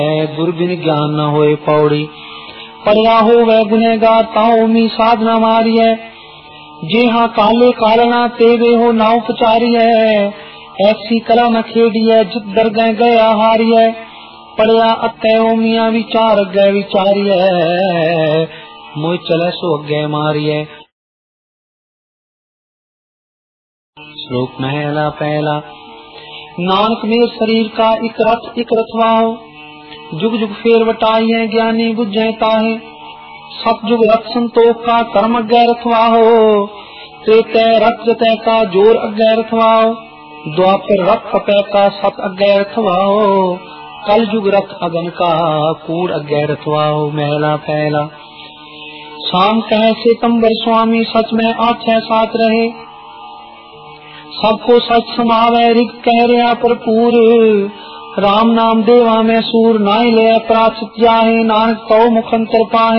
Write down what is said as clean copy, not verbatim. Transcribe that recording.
गुरबिन ज्ञान न होए पौड़ी। पढ़िया हो वह गुनहगार ताओ मी साधना मारी है। जे हाँ काले कालना तेवे हो नाव पचारी है। ऐसी कला न खेड़ी है जित दरगाह गया हारी है। पढ़िया अतः ओ मिया विचार अगे विचारी है। मोह चले सो अगे मारी है। श्लोक महला पहला। नानक मेरे शरीर का इक रथवाओ। जुग जुग फेर वटाई है ज्ञानी बुझे ताहे। सतजुग रथ संतोख का कर्म अगे रथवाओ। त्रेते रथ जतै का जोर अगे रथवाओ। द्वापर रथ कपै का सत अगे रथवाओ। कल जुग रथ अगन का कूड़ अगे रथवाओ। महला पहला। शाम कहे सितंबर स्वामी सच में आठ साथ रहे। सबको सच समावे ऋग कह रहा भरपूर। राम नाम देवा में सूर नाई ले प्राचित जाहे। नानक तो मुखंतर पाहे